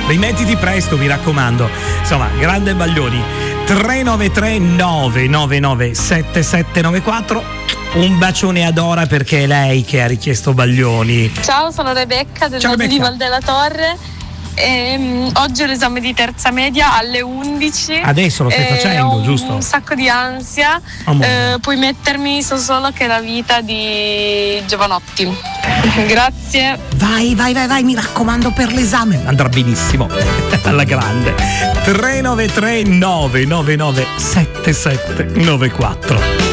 rimettiti presto, mi raccomando. Insomma, grande Baglioni. 393 999 7794. Un bacione ad Ora perché è lei che ha richiesto Baglioni. Ciao, sono Rebecca del Nord di Val della Torre. Oggi ho l'esame di terza media alle 11. Adesso lo stai facendo, giusto? Ho un sacco di ansia. Puoi mettermi So solo che è la vita di Giovanotti. Grazie. Vai, mi raccomando per l'esame. Andrà benissimo. Alla grande. 393 999 7794.